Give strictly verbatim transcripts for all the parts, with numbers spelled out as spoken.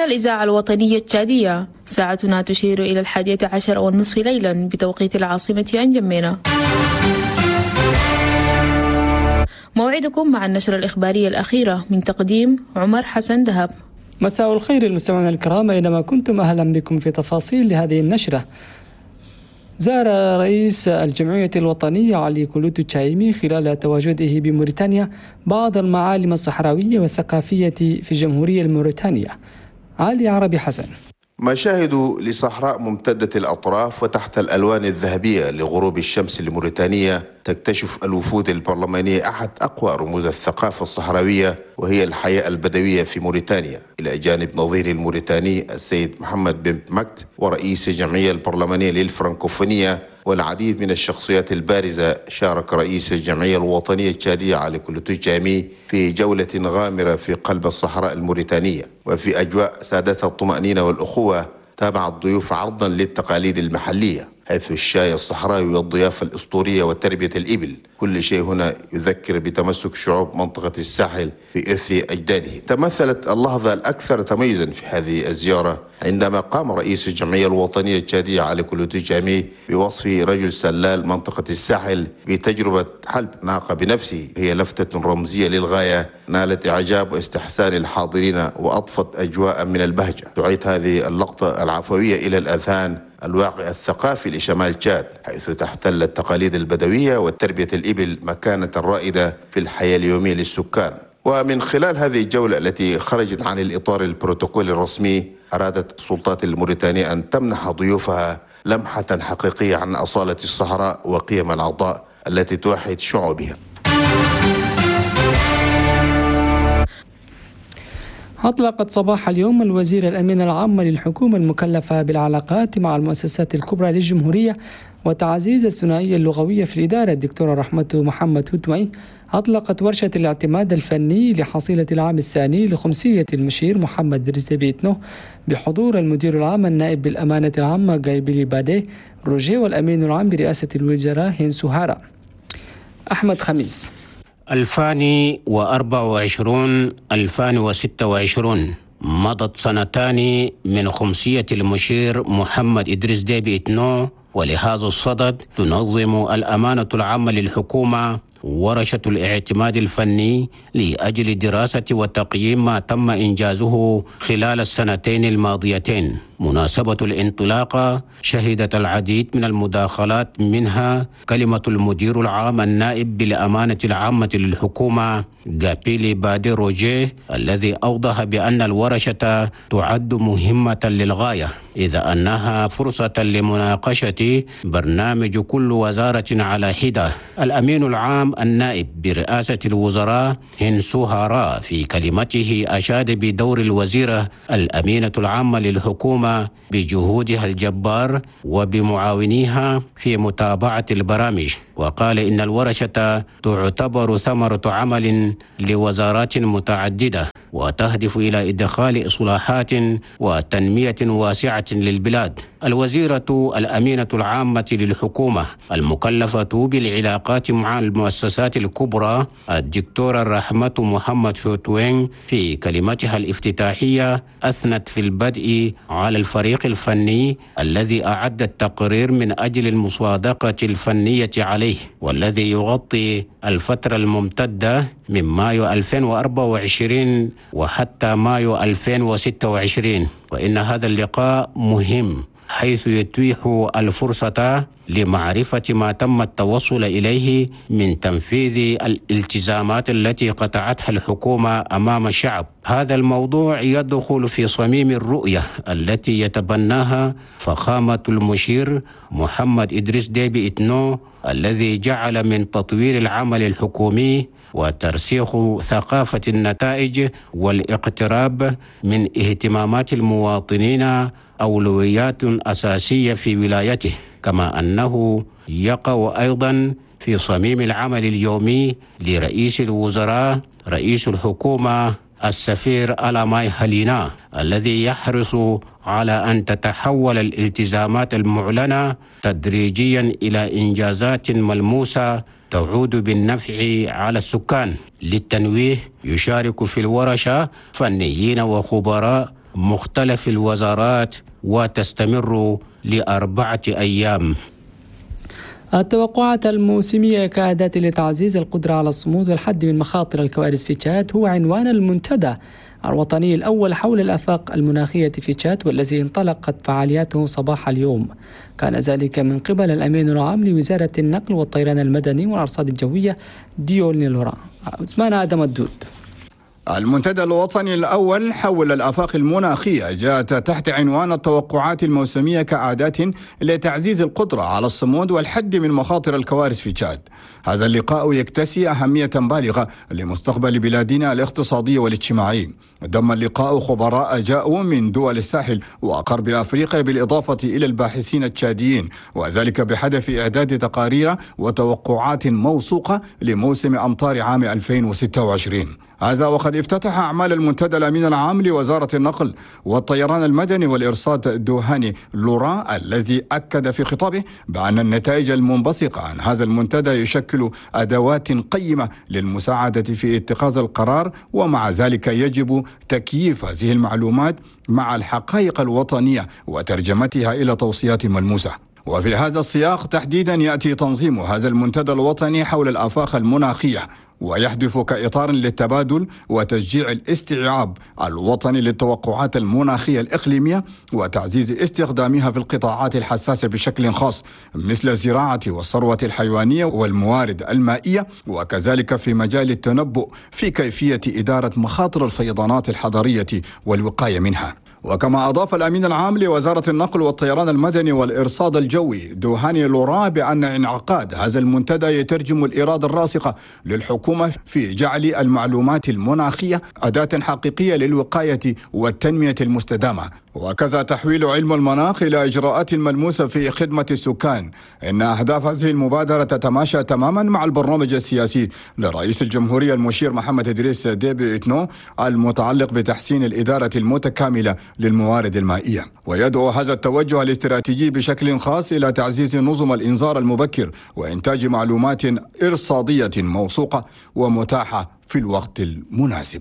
الإذاعة الوطنية التشادية، ساعتنا تشير إلى الحادية عشر والنصف ليلا بتوقيت العاصمة أنجمينا. موعدكم مع النشرة الإخبارية الأخيرة من تقديم عمر حسن دهب. مساء الخير المستمعين الكرام أينما كنتم، أهلا بكم في تفاصيل هذه النشرة. زار رئيس الجمعية الوطنية علي كولوتو تشايمي خلال تواجده بموريتانيا بعض المعالم الصحراوية والثقافية في الجمهورية الموريتانية. علي عربي حسن. مشاهد لصحراء ممتدة الأطراف وتحت الألوان الذهبية لغروب الشمس الموريتانية تكتشف الوفود البرلمانية أحد أقوى رموز الثقافة الصحراوية، وهي الحياة البدوية في موريتانيا، إلى جانب نظير الموريتاني السيد محمد بن مكت ورئيس الجمعية البرلمانية للفرنكوفونية والعديد من الشخصيات البارزة. شارك رئيس الجمعية الوطنية التشادية علي كولوتو تشايمي في جولة غامرة في قلب الصحراء الموريتانية، وفي أجواء سادتها الطمأنينة والأخوة تابع الضيوف عرضا للتقاليد المحلية، حيث الشاي الصحراوي والضيافة الأسطورية وتربية الإبل، كل شيء هنا يذكر بتمسك شعوب منطقة الساحل في إرث أجداده. تمثلت اللحظة الأكثر تميزا في هذه الزيارة عندما قام رئيس الجمعية الوطنية التشادية علي كولوتو تشايمي بوصف رجل سلال منطقة الساحل بتجربة حلب ناقة بنفسه، هي لفتة رمزية للغاية نالت إعجاب واستحسان الحاضرين وأضفت أجواء من البهجة. تعيد هذه اللقطة العفوية إلى الأذهان الواقع الثقافي لشمال تشاد، حيث تحتل التقاليد البدوية وتربية الإبل مكانة رائدة في الحياة اليومية للسكان. ومن خلال هذه الجولة التي خرجت عن الإطار البروتوكولي الرسمي، أرادت السلطات الموريتانية أن تمنح ضيوفها لمحة حقيقية عن أصالة الصحراء وقيم العطاء التي توحد شعوبها. أطلقت صباح اليوم الوزير الأمين العام للحكومة المكلفة بالعلاقات مع المؤسسات الكبرى للجمهورية وتعزيز الثنائية اللغوية في الإدارة الدكتورة رحمة محمد هتوي، أطلقت ورشة الاعتماد الفني لحصيلة العام الثاني لخمسية المشير محمد إدريس ديبي إتنو بحضور المدير العام النائب بالأمانة العامة غايبيلي بادي روجيه والأمين العام برئاسة الوزراء هينسو هارا. أحمد خميس. ألفان وأربعة وعشرين ألفان وستة وعشرين مضت سنتان من خمسية المشير محمد إدريس ديبي إتنو، ولهذا الصدد تنظم الأمانة العامة للحكومة ورشة الاعتماد الفني لأجل دراسة وتقييم ما تم إنجازه خلال السنتين الماضيتين. مناسبة الانطلاقة شهدت العديد من المداخلات، منها كلمة المدير العام النائب بالأمانة العامة للحكومة غابيلي بادي روجيه، الذي أوضح بأن الورشة تعد مهمة للغاية، إذا أنها فرصة لمناقشة برنامج كل وزارة على حدة. الأمين العام النائب برئاسة الوزراء هينسو هارا في كلمته أشاد بدور الوزيرة الأمينة العامة للحكومة بجهودها الجبار وبمعاونيها في متابعة البرامج، وقال إن الورشة تعتبر ثمرة عمل لوزارات متعددة وتهدف إلى إدخال إصلاحات وتنمية واسعة للبلاد. الوزيرة الأمينة العامة للحكومة المكلفة بالعلاقات مع المؤسسات الكبرى الدكتورة رحمة محمد هتوي في كلمتها الافتتاحية أثنت في البدء على الفريق الفني الذي أعد التقرير من أجل المصادقة الفنية عليه، والذي يغطي الفترة الممتدة من مايو ألفين وأربعة وعشرين وحتى مايو ألفين وستة وعشرين. وإن هذا اللقاء مهم حيث يتيح الفرصة لمعرفة ما تم التوصل إليه من تنفيذ الالتزامات التي قطعتها الحكومة أمام الشعب. هذا الموضوع يدخل في صميم الرؤية التي يتبناها فخامة المشير محمد إدريس ديبي إتنو، الذي جعل من تطوير العمل الحكومي وترسيخ ثقافة النتائج والاقتراب من اهتمامات المواطنين أولويات أساسية في ولايته، كما أنه يقع أيضا في صميم العمل اليومي لرئيس الوزراء رئيس الحكومة السفير ألاماي هالينا، الذي يحرص على أن تتحول الالتزامات المعلنة تدريجيا إلى إنجازات ملموسة تعود بالنفع على السكان. للتنويه، يشارك في الورشة فنيين وخبراء مختلف الوزارات وتستمر لأربعة أيام. التوقعات الموسمية كأداة لتعزيز القدرة على الصمود والحد من مخاطر الكوارث في تشاد هو عنوان المنتدى الوطني الأول حول الآفاق المناخية في تشاد، والذي انطلقت فعالياته صباح اليوم. كان ذلك من قبل الأمين العام لوزارة النقل والطيران المدني والأرصاد الجوية ديول نيلورا. عثمان آدم الدود. المنتدى الوطني الأول حول الآفاق المناخية جاءت تحت عنوان التوقعات الموسمية كأداة لتعزيز القدرة على الصمود والحد من مخاطر الكوارث في تشاد. هذا اللقاء يكتسي أهمية بالغة لمستقبل بلادنا الاقتصادي والاجتماعي. ضم اللقاء خبراء جاءوا من دول الساحل وغرب أفريقيا بالإضافة إلى الباحثين التشاديين، وذلك بهدف إعداد تقارير وتوقعات موثوقة لموسم أمطار عام ألفين وستة وعشرين. هذا وقد افتتح أعمال المنتدى الأمين العام لوزارة النقل والطيران المدني والإرصاد دوهاني لورا، الذي أكد في خطابه بأن النتائج المنبثقة عن هذا المنتدى يشكل أدوات قيمة للمساعدة في اتخاذ القرار، ومع ذلك يجب تكييف هذه المعلومات مع الحقائق الوطنية وترجمتها إلى توصيات ملموسة. وفي هذا السياق تحديدا يأتي تنظيم هذا المنتدى الوطني حول الآفاق المناخية، ويحدث كإطار للتبادل وتشجيع الاستيعاب الوطني للتوقعات المناخية الإقليمية وتعزيز استخدامها في القطاعات الحساسة بشكل خاص مثل الزراعة والثروة الحيوانية والموارد المائية، وكذلك في مجال التنبؤ في كيفية إدارة مخاطر الفيضانات الحضرية والوقاية منها. وكما أضاف الأمين العام لوزارة النقل والطيران المدني والإرصاد الجوي دوهاني لورا بأن انعقاد هذا المنتدى يترجم الإرادة الراسخة للحكومة في جعل المعلومات المناخية أداة حقيقية للوقاية والتنمية المستدامة، وكذا تحويل علم المناخ إلى إجراءات ملموسة في خدمة السكان. إن أهداف هذه المبادرة تتماشى تماما مع البرنامج السياسي لرئيس الجمهورية المشير محمد إدريس ديبي إتنو المتعلق بتحسين الإدارة المتكاملة للموارد المائية. ويدعو هذا التوجه الاستراتيجي بشكل خاص إلى تعزيز نظم الإنذار المبكر وإنتاج معلومات إرصادية موثوقة ومتاحة في الوقت المناسب.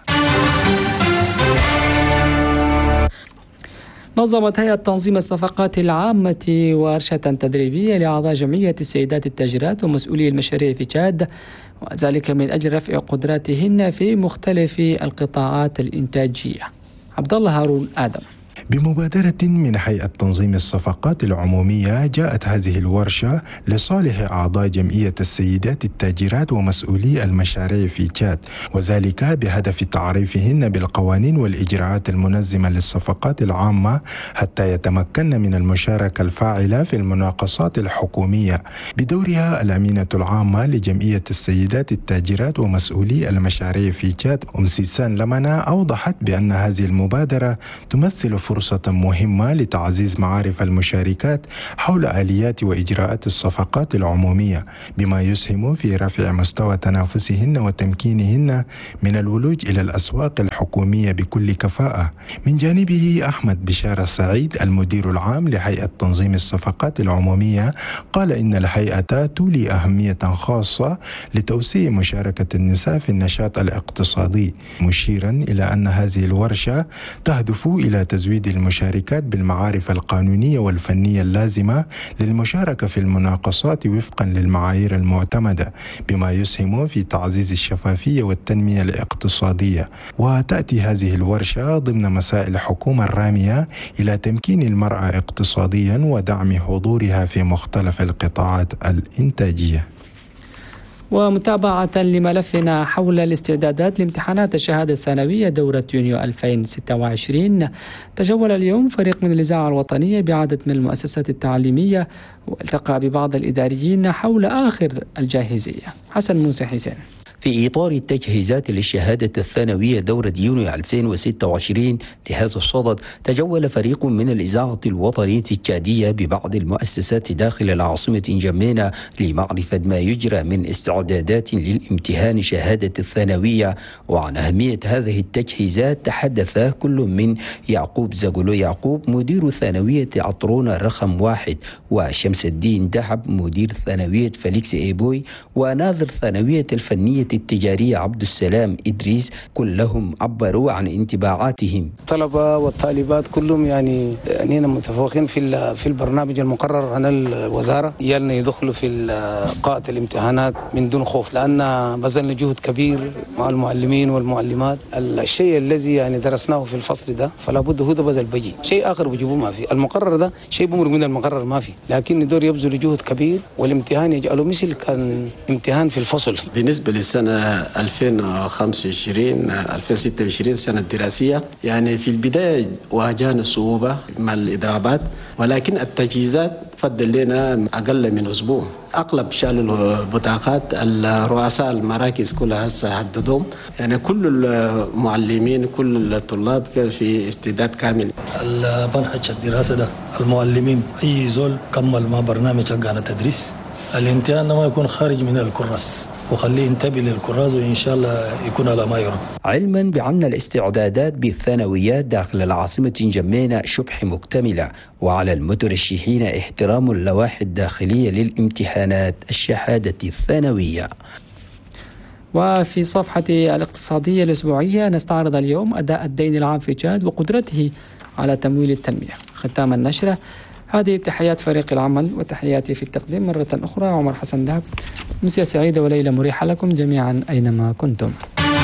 نظمت هيئة تنظيم الصفقات العامة ورشة تدريبية لأعضاء جمعية السيدات التاجرات ومسؤولي المشاريع في تشاد، وذلك من أجل رفع قدراتهن في مختلف القطاعات الإنتاجية. عبد الله هارون آدم. بمبادرة من هيئة تنظيم الصفقات العمومية جاءت هذه الورشة لصالح أعضاء جمعية السيدات التاجرات ومسؤولي المشاريع في تشاد، وذلك بهدف تعريفهن بالقوانين والإجراءات المنظمة للصفقات العامة حتى يتمكن من المشاركة الفاعلة في المناقصات الحكومية. بدورها الأمينة العامة لجمعية السيدات التاجرات ومسؤولي المشاريع في تشاد أم سيسان لمنا أوضحت بأن هذه المبادرة تمثل فرصة مهمة لتعزيز معارف المشاركات حول آليات وإجراءات الصفقات العمومية، بما يسهم في رفع مستوى تنافسهن وتمكينهن من الولوج إلى الأسواق الحكومية بكل كفاءة. من جانبه أحمد بشار السعيد المدير العام لهيئة تنظيم الصفقات العمومية قال إن الهيئة تولي أهمية خاصة لتوسيع مشاركة النساء في النشاط الاقتصادي، مشيرا إلى أن هذه الورشة تهدف إلى تزويد المشاركات بالمعارف القانونية والفنية اللازمة للمشاركة في المناقصات وفقا للمعايير المعتمدة، بما يسهم في تعزيز الشفافية والتنمية الاقتصادية. وتأتي هذه الورشة ضمن مسائل الحكومة الرامية إلى تمكين المرأة اقتصاديا ودعم حضورها في مختلف القطاعات الإنتاجية. ومتابعة لملفنا حول الاستعدادات لامتحانات الشهادة الثانوية دورة يونيو ألفين وستة وعشرين، تجول اليوم فريق من الإذاعة الوطنية بعدد من المؤسسات التعليمية والتقى ببعض الإداريين حول آخر الجاهزية. حسن موسى حسين. في إطار التجهيزات للشهادة الثانوية دورة يونيو ألفين وستة وعشرين لهذا الصدد، تجول فريق من الإذاعة الوطنية التشادية ببعض المؤسسات داخل العاصمة نجمينا لمعرفة ما يجرى من استعدادات للامتحان شهادة الثانوية. وعن أهمية هذه التجهيزات تحدث كل من يعقوب زغلو يعقوب مدير ثانوية عطرونة رقم واحد، وشمس الدين دهب مدير ثانوية فليكس إيبوي، وناظر ثانوية الفنية الثانوية التجارية عبد السلام إدريس كلهم عبروا عن انطباعاتهم. الطلبة والطالبات كلهم يعني أننا متفوقين في في البرنامج المقرر عن الوزارة، يالنا يدخلوا في قاعة الامتحانات من دون خوف، لأن بذلنا جهد كبير مع المعلمين والمعلمات. الشيء الذي يعني درسناه في الفصل ده فلا بد هو ده بذل بيجي، شيء آخر بيجيبوه ما في. المقرر ده شيء بمر من المقرر ما في، لكن ندور يبذل جهد كبير والامتحان يجعله مثل كان امتحان في الفصل. بالنسبة للسنة ألفين وخمسة وعشرين ألفين وستة وعشرين سنة دراسية، يعني في البداية واجهنا صعوبة مع الإضرابات، ولكن التجهيزات فضل لنا أقل من أسبوع. أغلب شالوا البطاقات، الرؤساء المراكز كلها هسه حددهم، يعني كل المعلمين كل الطلاب في استعداد كامل. المنهج الدراسة ده المعلمين أي زول كمل ما برنامج حقنا تدريس، الامتحان ما يكون خارج من الكراس وخليه ينتبه للكراس وإن شاء الله يكون على ما يرام. علما بأن الاستعدادات بالثانويات داخل العاصمة جمينة شبه مكتملة، وعلى المترشحين احترام اللوائح الداخلية للامتحانات الشهادة الثانوية. وفي صفحة الاقتصادية الأسبوعية نستعرض اليوم أداء الدين العام في تشاد وقدرته على تمويل التنمية. ختام النشرة هذه تحيات فريق العمل وتحياتي في التقديم مرة أخرى عمر حسن دهب. مساء سعيدة وليلة مريحة لكم جميعا أينما كنتم.